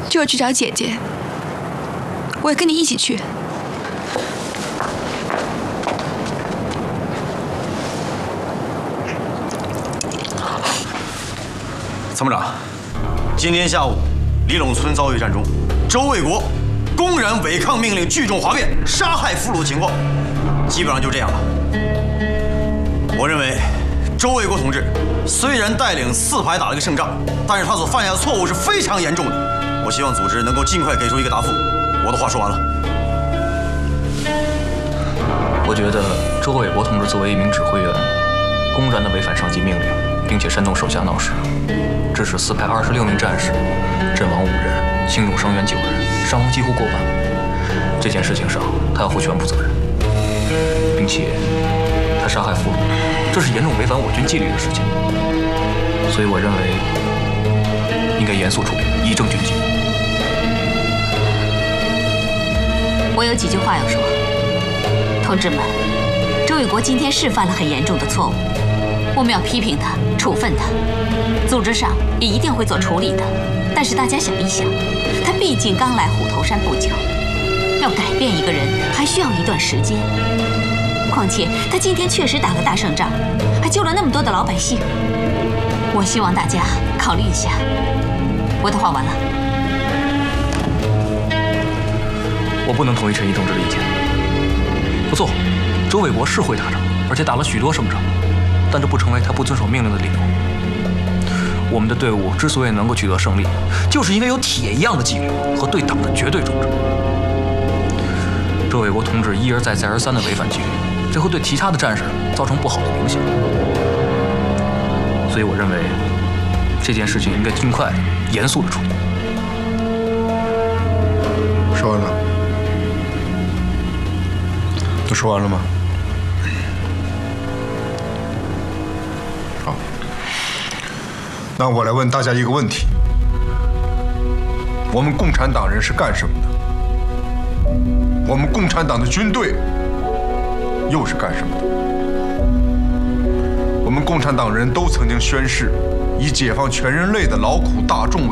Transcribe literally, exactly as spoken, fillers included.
就要去找姐姐，我也跟你一起去。 参谋长，今天下午李陇村遭遇战中，周卫国公然违抗命令，聚众哗变，杀害俘虏的情况，基本上就这样了。我认为，周卫国同志虽然带领四排打了个胜仗，但是他所犯下的错误是非常严重的。我希望组织能够尽快给出一个答复。我的话说完了。 我觉得周卫国同志作为一名指挥员，公然的违反上级命令，并且煽动手下闹事，致使四排二十六名战士阵亡五人，轻重伤员九人，伤亡几乎过半。这件事情上，他要负全部责任，并且他杀害俘虏，这是严重违反我军纪律的事情。所以我认为应该严肃处理，以正军纪。 我有几句话要说，同志们，周卫国今天是犯了很严重的错误，我们要批评他，处分他，组织上也一定会做处理的。但是大家想一想，他毕竟刚来虎头山不久，要改变一个人还需要一段时间。况且他今天确实打了大胜仗，还救了那么多的老百姓。我希望大家考虑一下。我的话完了。 我不能同意陈毅同志的意见。不错，周卫国是会打仗，而且打了许多胜仗，但这不成为他不遵守命令的理由。我们的队伍之所以能够取得胜利，就是因为有铁一样的纪律和对党的绝对忠诚。周卫国同志一而再、再而三的违反纪律，这会对其他的战士造成不好的影响。所以我认为这件事情应该尽快的、严肃的处理。 说完了。都说完了吗？好，那我来问大家一个问题：我们共产党人是干什么的？我们共产党的军队又是干什么的？我们共产党人都曾经宣誓，以解放全人类的劳苦大众为